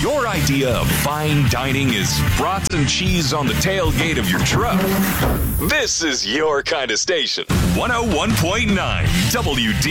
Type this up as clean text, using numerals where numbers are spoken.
your idea of fine dining is brats and cheese on the tailgate of your truck, this is your kind of station. 101.9 WD.